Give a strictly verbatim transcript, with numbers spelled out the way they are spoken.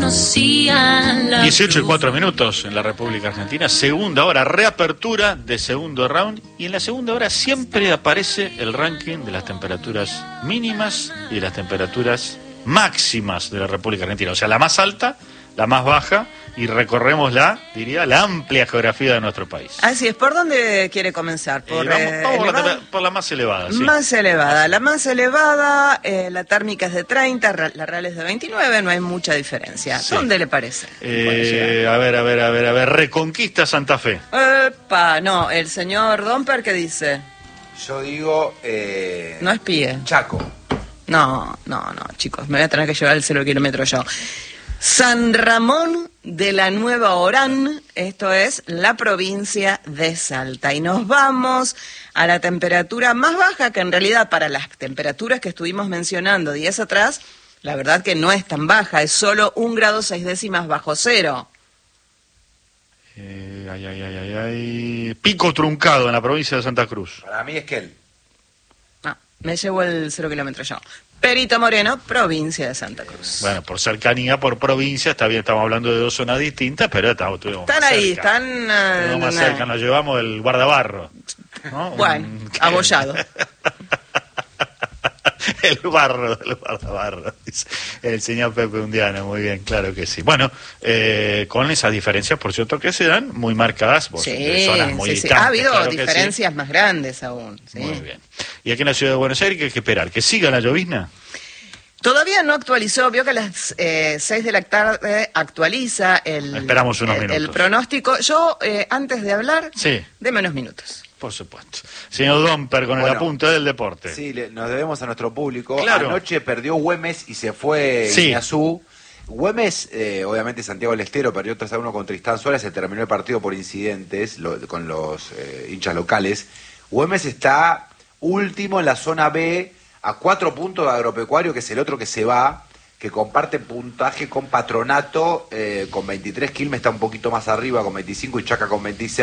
conocían la dieciocho y cuatro minutos en la República Argentina, segunda hora, reapertura de segundo round, y en la segunda hora siempre aparece el ranking de las temperaturas mínimas y de las temperaturas máximas de la República Argentina, o sea, la más alta, la más baja, y recorremos la, diría, la amplia geografía de nuestro país. Así es, ¿por dónde quiere comenzar? ¿Por, Eh, vamos eh, vamos por, la, elevada? por la más elevada, sí. Más elevada, la más elevada, eh, la térmica es de treinta, la real es de veintinueve, no hay mucha diferencia. Sí. ¿Dónde le parece? Eh, a ver, a ver, a ver, a ver, Reconquista Santa Fe. Epa, no, el señor Domper, ¿qué dice? Yo digo... Eh, No espíe. Chaco. No, no, no, chicos, me voy a tener que llevar el cero kilómetro yo. San Ramón de la Nueva Orán, esto es la provincia de Salta. Y nos vamos a la temperatura más baja, que en realidad para las temperaturas que estuvimos mencionando días atrás, la verdad que no es tan baja, es solo un grado seis décimas bajo cero. Eh, ay, ay, ay, ay, ay. Pico Truncado en la provincia de Santa Cruz. Para mí es que él. No, me llevo el cero kilómetro yo. Perito Moreno, provincia de Santa Cruz. Bueno, por cercanía, por provincia, está bien, estamos hablando de dos zonas distintas, pero estamos, estuvimos Están más ahí, cerca. están... uh, Estuvimos más no. cerca, nos llevamos el guardabarro, ¿no? Bueno, Un- abollado. El barro, el guardabarro, dice el señor Pepe Undiano, muy bien, claro que sí. Bueno, eh, con esas diferencias, por cierto, que se dan, muy marcadas, por Sí, de zonas muy sí, sí. distantes, Ha habido claro que sí. diferencias más grandes aún. ¿sí? Muy bien. Y aquí en la ciudad de Buenos Aires, ¿qué hay que esperar? ¿Que siga la llovizna? Todavía no actualizó, vio que a las eh, seis de la tarde actualiza el, Esperamos unos el, el minutos. pronóstico. Yo, eh, antes de hablar, Sí. deme unos minutos. Por supuesto. Señor Domper, con el Bueno, apunte del deporte. Sí, le- nos debemos a nuestro público. Claro. Anoche perdió Güemes y se fue Sí. Iñazú. Güemes, eh, obviamente Santiago del Estero, perdió tres a uno con Tristán Suárez, se terminó el partido por incidentes lo- con los eh, hinchas locales. Güemes está último en la zona B, a cuatro puntos de Agropecuario, que es el otro que se va, que comparte puntaje con Patronato, eh, con veintitrés. Quilmes está un poquito más arriba con veinticinco y Chaca con veintiséis.